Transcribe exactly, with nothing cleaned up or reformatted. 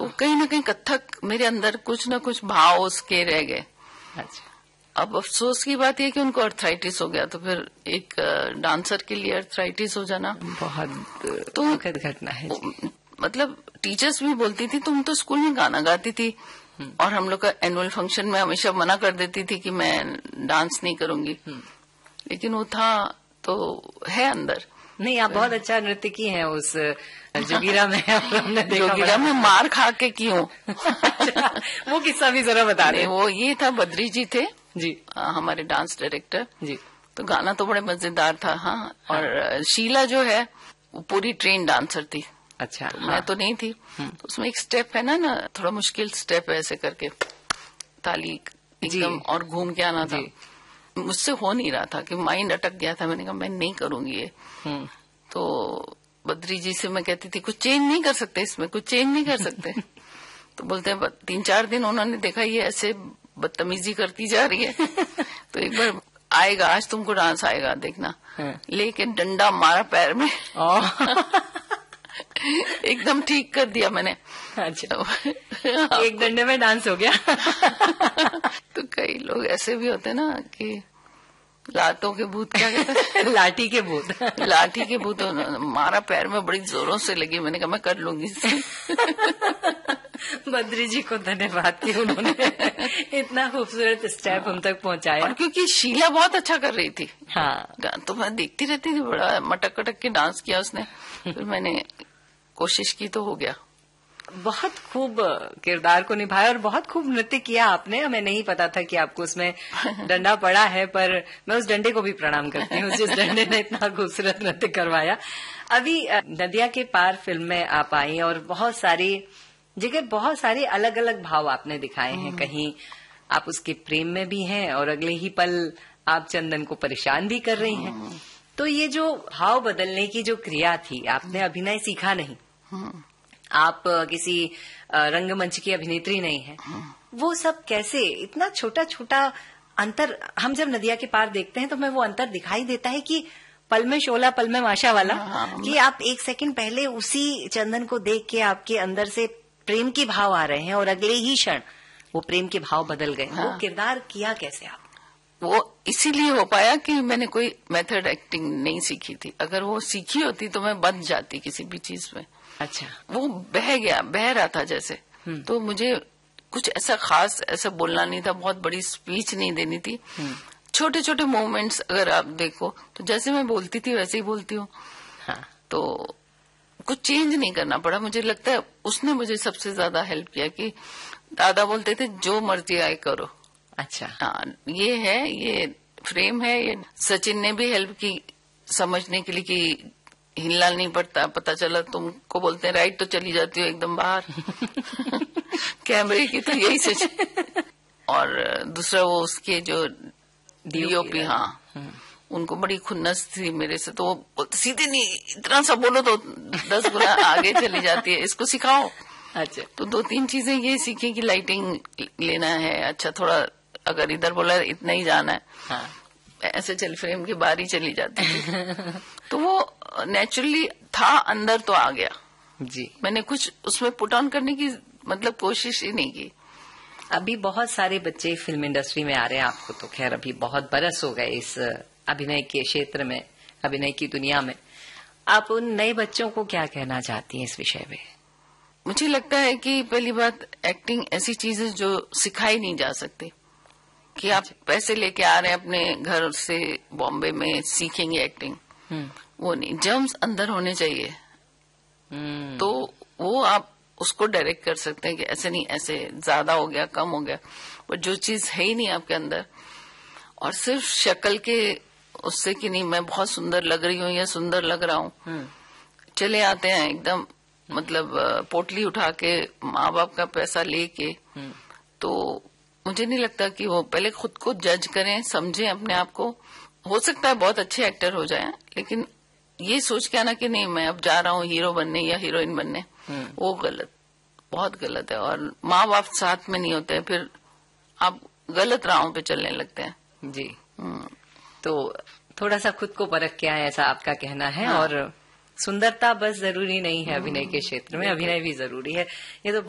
कहीं ना कहीं कथक मेरे अंदर कुछ ना कुछ भाव उसके रह गए। अच्छा। अब अफसोस की बात यह कि उनको अर्थराइटिस हो गया, तो फिर एक डांसर के लिए अर्थराइटिस हो जाना बहुत तो दुखद घटना है जी। मतलब टीचर्स भी बोलती थी तुम तो स्कूल में गाना गाती थी, और हम लोग का एनुअल फंक्शन में हमेशा मना कर देती थी कि मैं डांस नहीं करूंगी, लेकिन वो था तो है अंदर। नहीं, आप बहुत अच्छा नृत्य की हैं उस जोगिरा में। हमने देखा जोगिरा में मार खा के की हूँ। अच्छा, वो किस्सा भी जरा बता दें। वो ये था, बद्री जी थे जी, आ, हमारे डांस डायरेक्टर जी। तो गाना तो बड़े मजेदार था। हाँ, हाँ। और शीला जो है वो पूरी ट्रेन डांसर थी। अच्छा। तो हाँ। मैं तो नहीं थी। तो उसमें एक स्टेप है ना ना थोड़ा मुश्किल स्टेप है, ऐसे करके ताली एकदम और घूम के आना था। मुझसे हो नहीं रहा था कि माइंड अटक गया था। मैंने कहा मैं नहीं करूंगी ये। तो बद्री जी से मैं कहती थी कुछ चेंज नहीं कर सकते इसमें, कुछ चेंज नहीं कर सकते। तो बोलते हैं तीन चार दिन उन्होंने देखा ये ऐसे बदतमीजी करती जा रही है तो एक बार आएगा, आज तुमको डांस आएगा देखना। लेके डंडा मारा पैर में एकदम ठीक कर दिया मैंने। अच्छा। एक डंडे में डांस हो गया। तो कई लोग ऐसे भी होते ना कि लातों के भूत, क्या कहते हैं? लाठी के भूत। लाठी के भूत मारा पैर में, बड़ी जोरों से लगी। मैंने कहा मैं कर लूंगी। बद्री जी को धन्यवाद कि उन्होंने इतना खूबसूरत स्टेप हम तक पहुंचाया। और क्योंकि शीला बहुत अच्छा कर रही थी। हाँ, तो मैं देखती रहती थी, बड़ा मटक कटक के डांस किया उसने। फिर मैंने कोशिश की तो हो गया। बहुत खूब किरदार को निभाया और बहुत खूब नृत्य किया आपने। हमें नहीं पता था कि आपको उसमें डंडा पड़ा है, पर मैं उस डंडे को भी प्रणाम करती हूँ जिस डंडे ने इतना खूबसूरत नृत्य करवाया। अभी नदिया के पार फिल्म में आप आई और बहुत सारी जगह बहुत सारे अलग अलग भाव आपने दिखाए हैं। कहीं आप उसके प्रेम में भी हैं और अगले ही पल आप चंदन को परेशान भी कर रही हैं। तो ये जो भाव बदलने की जो क्रिया थी, आपने अभिनय सीखा नहीं, आप किसी रंगमंच की अभिनेत्री नहीं है, वो सब कैसे इतना छोटा छोटा अंतर हम जब नदिया के पार देखते हैं तो हमें वो अंतर दिखाई देता है कि पल में शोला पल में माशा वाला, कि आप एक सेकंड पहले उसी चंदन को देख के आपके अंदर से प्रेम के भाव आ रहे हैं और अगले ही क्षण वो प्रेम के भाव बदल गए। हाँ। वो किरदार किया कैसे आप? वो इसीलिए हो पाया कि मैंने कोई मेथड एक्टिंग नहीं सीखी थी। अगर वो सीखी होती तो मैं बंध जाती किसी भी चीज में। अच्छा। वो बह गया, बह रहा था जैसे, तो मुझे कुछ ऐसा खास ऐसा बोलना नहीं था, बहुत बड़ी स्पीच नहीं देनी थी। छोटे छोटे मोमेंट्स अगर आप देखो तो जैसे मैं बोलती थी वैसे ही बोलती हूँ। हाँ। तो कुछ चेंज नहीं करना पड़ा। मुझे लगता है उसने मुझे सबसे ज्यादा हेल्प किया कि दादा बोलते थे जो मर्जी आए करो। अच्छा। हाँ, ये है, ये फ्रेम है। ये सचिन ने भी हेल्प की समझने के लिए कि हिलना नहीं पड़ता। पता चला तुमको बोलते हैं राइट तो चली जाती हो एकदम बाहर। कैमरे की तो यही सच। और दूसरा वो उसके जो डीओपी, हाँ, उनको बड़ी खुन्नस थी मेरे से, तो वो सीधे नहीं, इतना सा बोलो तो दस गुना आगे चली जाती है, इसको सिखाओ। अच्छा। तो दो तीन चीजें ये सीखी कि लाइटिंग लेना है, अच्छा थोड़ा अगर इधर बोला इतना ही जाना है। हाँ। ऐसे चल फ्रेम के बाहर ही चली जाती थी। तो वो नेचुरली था, अंदर तो आ गया जी। मैंने कुछ उसमें पुट ऑन करने की मतलब कोशिश ही नहीं की। अभी बहुत सारे बच्चे फिल्म इंडस्ट्री में आ रहे हैं, आपको तो खैर अभी बहुत बरस हो गए इस अभिनय के क्षेत्र में, अभिनय की दुनिया में। आप उन नए बच्चों को क्या कहना चाहती हैं इस विषय में? मुझे लगता है कि पहली बात, एक्टिंग ऐसी चीज है जो सिखाई नहीं जा सकती कि आप पैसे लेके आ रहे हैं अपने घर से बॉम्बे में सीखेंगे एक्टिंग, वो नहीं। जर्म्स अंदर होने चाहिए तो वो आप उसको डायरेक्ट कर सकते हैं कि ऐसे नहीं, ऐसे ज्यादा हो गया, कम हो गया। पर जो चीज है ही नहीं आपके अंदर, और सिर्फ शक्ल के उससे कि नहीं मैं बहुत सुंदर लग रही हूँ या सुंदर लग रहा हूँ, चले आते हैं एकदम मतलब पोटली उठा के माँ बाप का पैसा लेके। तो मुझे नहीं लगता कि वो पहले खुद को जज करें, समझें अपने आप को। हो सकता है बहुत अच्छे एक्टर हो जाएं, लेकिन ये सोच के आना कि नहीं मैं अब जा रहा हूँ हीरो बनने या हीरोइन बनने, वो गलत, बहुत गलत है। और माँ बाप साथ में नहीं होते, फिर आप गलत राहों पे चलने लगते हैं। जी। तो थोड़ा सा खुद को परख के आए, ऐसा आपका कहना है। हाँ। और सुंदरता बस जरूरी नहीं है अभिनय के क्षेत्र में, अभिनय भी जरूरी है। ये तो